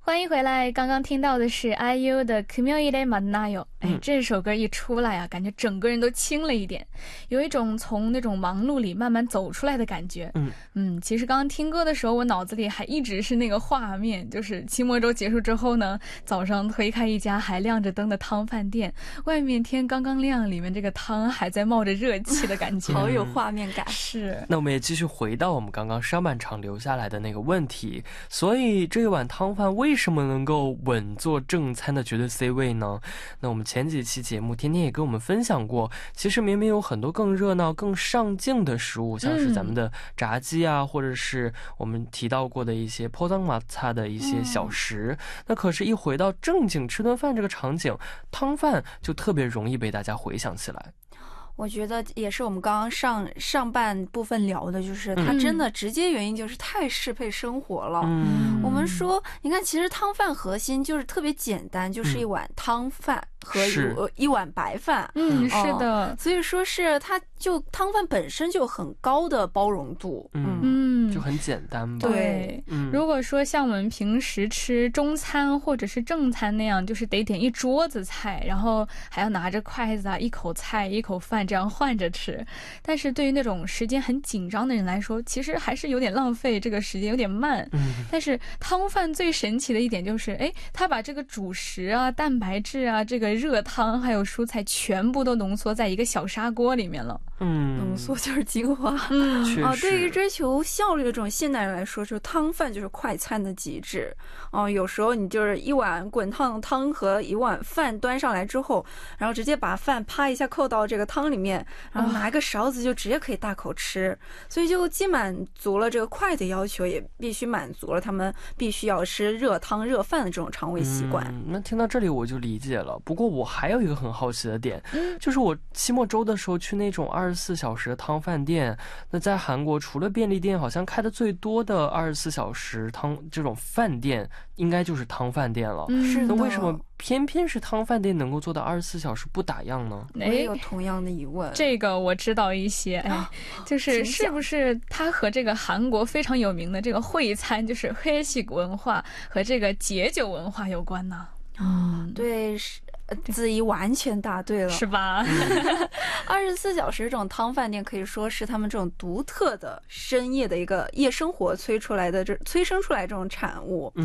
欢迎回来，刚刚听到的是 IU 的 금요일에 만나요。 这首歌一出来啊，感觉整个人都轻了一点，有一种从那种忙碌里慢慢走出来的感觉。其实刚刚听歌的时候，我脑子里还一直是那个画面，就是期末周结束之后呢，早上推开一家还亮着灯的汤饭店，外面天刚刚亮，里面这个汤还在冒着热气的感觉， 好有画面感。 是。 那我们也继续回到我们刚刚上半场留下来的那个问题，所以这一碗汤饭为什么能够稳坐正餐的绝对 C 位呢？那我们前几期节目天天也跟我们分享过，其实明明有很多更热闹更上镜的食物，像是咱们的炸鸡啊，或者是我们提到过的一些포장마차的一些小食，那可是一回到正经吃顿饭这个场景，汤饭就特别容易被大家回想起来。 我觉得也是我们刚刚上半部分聊的，就是它真的直接原因就是太适配生活了。我们说你看，其实汤饭核心就是特别简单，就是一碗汤饭和一碗白饭。 是的， 所以说是它就汤饭本身就很高的包容度。 就很简单吧。 对，如果说像我们平时吃中餐或者是正餐那样，就是得点一桌子菜，然后还要拿着筷子啊，一口菜一口饭这样换着吃。但是对于那种时间很紧张的人来说，其实还是有点浪费，这个时间有点慢。但是汤饭最神奇的一点就是，它把这个主食啊、蛋白质啊、这个热汤还有蔬菜全部都浓缩在一个小砂锅里面了。 浓缩就是精华。对于追求效率的这种现代人来说，就汤饭就是快餐的极致。有时候你就是一碗滚烫的汤和一碗饭端上来之后，然后直接把饭啪一下扣到这个汤里面，然后拿一个勺子就直接可以大口吃。所以就既满足了这个快的要求，也必须满足了他们必须要吃热汤热饭的这种肠胃习惯。 那听到这里我就理解了。不过我还有一个很好奇的点，就是我期末周的时候去那种24小时的汤饭店，那在韩国除了便利店，好像开的最多的24小时汤这种饭店应该就是汤饭店了。那为什么偏偏是汤饭店能够做到24小时不打烊呢？ 我也有同样的疑问。 这个我知道一些，就是是不是它和这个韩国非常有名的这个会餐，就是회식文化和这个解酒文化有关呢？ 对，子怡完全答对了， 是吧 ？24小时这种汤饭店可以说是他们这种独特的深夜的一个夜生活催生出来这种产物。